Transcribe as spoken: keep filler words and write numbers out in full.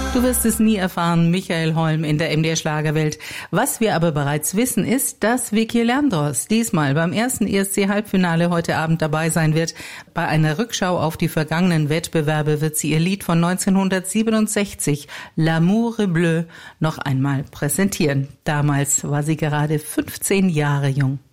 Du wirst es nie erfahren, Michael Holm in der M D R Schlagerwelt. Was wir aber bereits wissen, ist, dass Vicky Leandros diesmal beim ersten E S C-Halbfinale heute Abend dabei sein wird. Bei einer Rückschau auf die vergangenen Wettbewerbe wird sie ihr Lied von neunzehnhundertsiebenundsechzig, L'amour est bleu, noch einmal präsentieren. Damals war sie gerade fünfzehn Jahre jung.